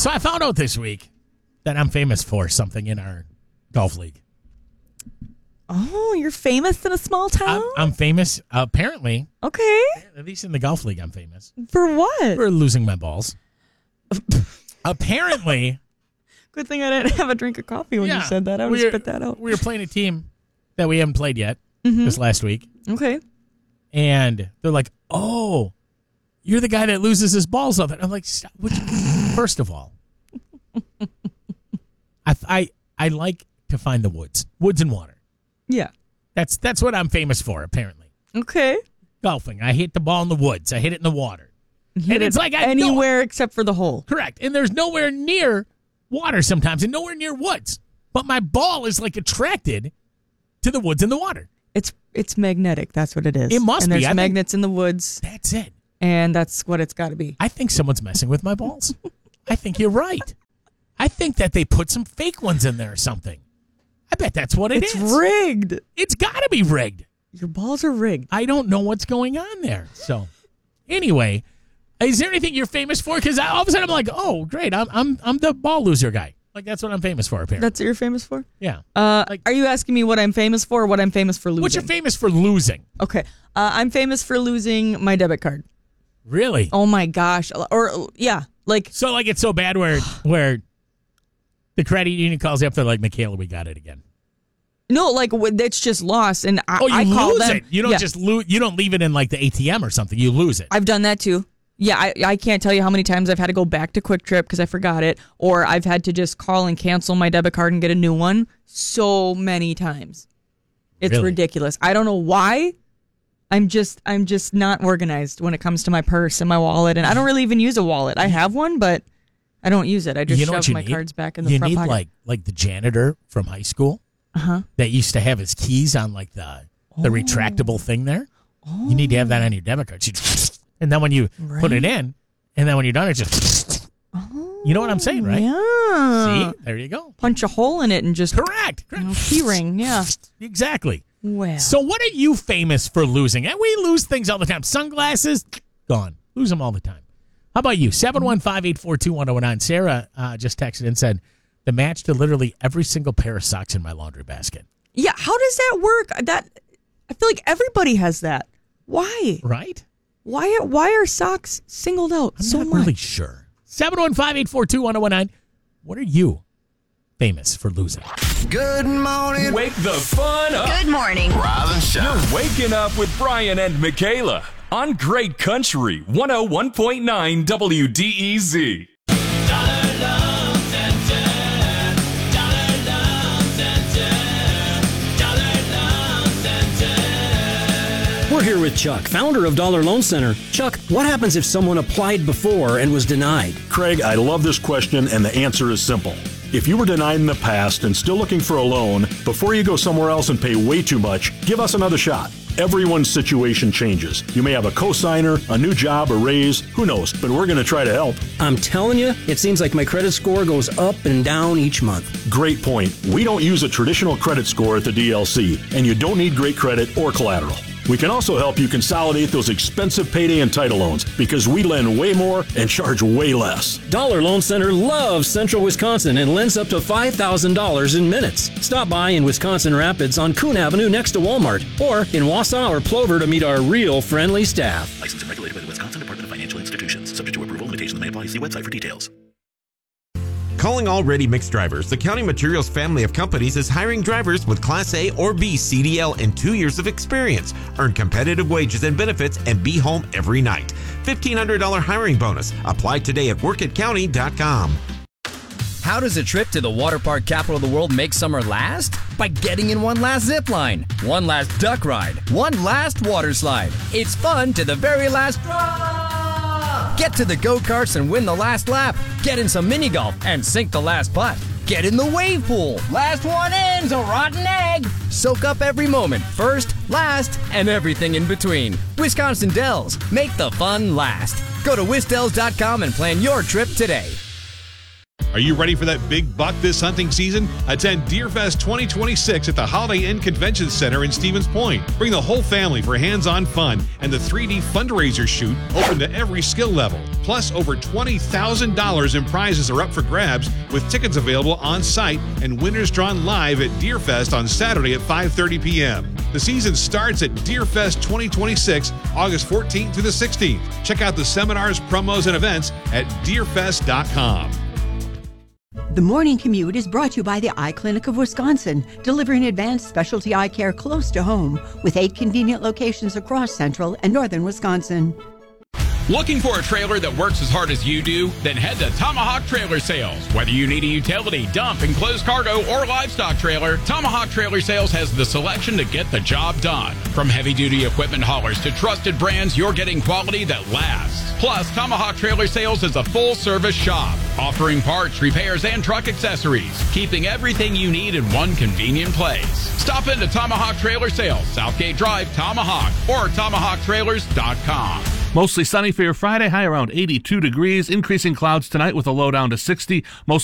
So I found out this week that I'm famous for something in our golf league. Oh, you're famous in a small town? I'm famous, apparently. Okay. At least in the golf league, I'm famous. For what? For losing my balls. Apparently. Good thing I didn't have a drink of coffee when you said that. I would spit that out. We were playing a team that we haven't played yet this last week. Okay. And they're like, oh, you're the guy that loses his balls of it. I'm like, stop. First of all, I like to find the woods and water. Yeah. That's what I'm famous for, apparently. Okay. Golfing. I hit the ball in the woods. I hit it in the water. And it's like anywhere except for the hole. Correct. And there's nowhere near water sometimes and nowhere near woods. But my ball is like attracted to the woods and the water. It's magnetic. That's what it is. It must be. And there's magnets in the woods. That's it. And that's what it's got to be. I think someone's messing with my balls. I think you're right. I think that they put some fake ones in there or something. I bet that's what it is. It's rigged. It's got to be rigged. Your balls are rigged. I don't know what's going on there. So, anyway, is there anything you're famous for? Because all of a sudden I'm like, oh, great, I'm the ball loser guy. Like, that's what I'm famous for, apparently. That's what you're famous for? Yeah. Are you asking me what I'm famous for or what I'm famous for losing? What you're famous for losing? Okay. I'm famous for losing my debit card. Really? Oh, my gosh. Or, yeah. So, it's so bad where the credit union calls you up, they're like, Michaela, we got it again. No, it's just lost, and I call lose them. It. You don't just lose. You don't leave it in like the ATM or something. You lose it. I've done that too. Yeah, I can't tell you how many times I've had to go back to Quick Trip because I forgot it, or I've had to just call and cancel my debit card and get a new one. So many times, it's ridiculous. I don't know why. I'm just not organized when it comes to my purse and my wallet, and I don't really even use a wallet. I have one, but I don't use it. I just shove my cards back in the front pocket. You need like the janitor from high school. That used to have his keys on like the retractable thing there. You need to have that on your debit card. And then when you put it in, and then when you're done, it's just... you know what I'm saying, right? Yeah. See? There you go. Punch a hole in it and just... Correct. Key ring, yeah. Exactly. Well. So what are you famous for losing? And we lose things all the time. Sunglasses, gone. Lose them all the time. How about you? 715-842-1009. Sarah just texted and said... the match to literally every single pair of socks in my laundry basket. Yeah, how does that work? I feel like everybody has that. Why? Right? Why are socks singled out so much? I'm not really sure. 715-842-1019. What are you famous for losing? Good morning. Wake the fun up. Good morning. Rise and shine. You're waking up with Brian and Michaela on Great Country 101.9 WDEZ. We're here with Chuck, founder of Dollar Loan Center. Chuck, what happens if someone applied before and was denied? Craig, I love this question, and the answer is simple. If you were denied in the past and still looking for a loan, before you go somewhere else and pay way too much, give us another shot. Everyone's situation changes. You may have a cosigner, a new job, a raise, who knows, but we're going to try to help. I'm telling you, it seems like my credit score goes up and down each month. Great point. We don't use a traditional credit score at the DLC, and you don't need great credit or collateral. We can also help you consolidate those expensive payday and title loans because we lend way more and charge way less. Dollar Loan Center loves Central Wisconsin and lends up to $5,000 in minutes. Stop by in Wisconsin Rapids on Coon Avenue next to Walmart or in Wausau or Plover to meet our real friendly staff. Licensed and regulated by the Wisconsin Department of Financial Institutions. Subject to approval, limitations may apply. See website for details. Calling all ready mix drivers, the County Materials family of companies is hiring drivers with Class A or B CDL and 2 years of experience. Earn competitive wages and benefits and be home every night. $1,500 hiring bonus. Apply today at workatcounty.com. How does a trip to the water park capital of the world make summer last? By getting in one last zip line, one last duck ride, one last water slide. It's fun to the very last drop. Get to the go-karts and win the last lap. Get in some mini golf and sink the last putt. Get in the wave pool. Last one in's a rotten egg. Soak up every moment, first, last, and everything in between. Wisconsin Dells. Make the fun last. Go to wisdells.com and plan your trip today. Are you ready for that big buck this hunting season? Attend Deerfest 2026 at the Holiday Inn Convention Center in Stevens Point. Bring the whole family for hands-on fun and the 3D fundraiser shoot open to every skill level. Plus, over $20,000 in prizes are up for grabs with tickets available on site and winners drawn live at Deerfest on Saturday at 5:30 p.m. The season starts at Deerfest 2026, August 14th through the 16th. Check out the seminars, promos, and events at deerfest.com. The Morning Commute is brought to you by the Eye Clinic of Wisconsin, delivering advanced specialty eye care close to home with 8 convenient locations across central and northern Wisconsin. Looking for a trailer that works as hard as you do? Then head to Tomahawk Trailer Sales. Whether you need a utility, dump, enclosed cargo, or livestock trailer, Tomahawk Trailer Sales has the selection to get the job done. From heavy-duty equipment haulers to trusted brands, you're getting quality that lasts. Plus, Tomahawk Trailer Sales is a full-service shop, offering parts, repairs, and truck accessories, keeping everything you need in one convenient place. Stop into Tomahawk Trailer Sales, Southgate Drive, Tomahawk, or TomahawkTrailers.com. Mostly sunny for your Friday, high around 82 degrees. Increasing clouds tonight with a low down to 60. Mostly